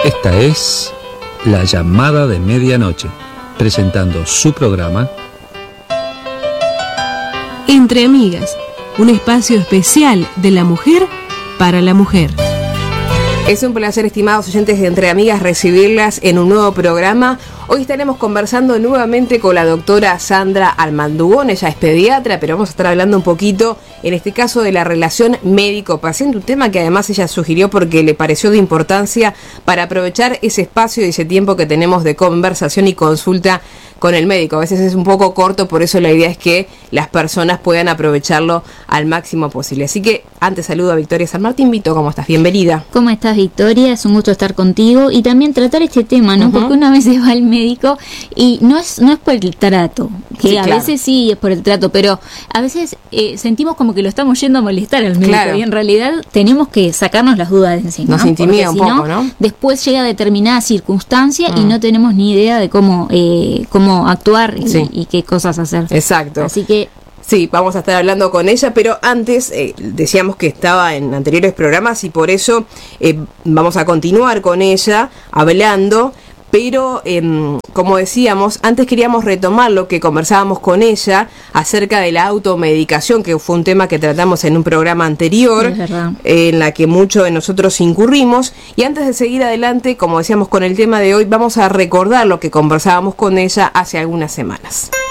Esta es La Llamada de Medianoche, presentando su programa Entre Amigas, un espacio especial de la mujer para la mujer. Es un placer, estimados oyentes de Entre Amigas, recibirlas en un nuevo programa. Hoy estaremos conversando nuevamente con la doctora Sandra Almandugón. Ella es pediatra, pero vamos a estar hablando un poquito, en este caso, de la relación médico-paciente, un tema que además ella sugirió porque le pareció de importancia para aprovechar ese espacio y ese tiempo que tenemos de conversación y consulta con el médico. A veces es un poco corto, por eso la idea es que las personas puedan aprovecharlo al máximo posible. Así que antes saludo a Victoria San Martín. Vito, ¿cómo estás? Bienvenida. ¿Cómo estás, Victoria? Es un gusto estar contigo y también tratar este tema, ¿no? Porque una vez se va al médico y no es por el trato, que sí, a veces sí es por el trato, pero a veces sentimos como que lo estamos yendo a molestar al médico y en realidad tenemos que sacarnos las dudas de encima. Nos intimida un poco, ¿no? Después llega determinada circunstancia y no tenemos ni idea de cómo actuar y qué cosas hacer. Exacto. Así que sí, vamos a estar hablando con ella, pero antes decíamos que estaba en anteriores programas y por eso vamos a continuar con ella hablando, pero como decíamos, antes queríamos retomar lo que conversábamos con ella acerca de la automedicación, que fue un tema que tratamos en un programa anterior, en la que muchos de nosotros incurrimos, y antes de seguir adelante, como decíamos con el tema de hoy, vamos a recordar lo que conversábamos con ella hace algunas semanas.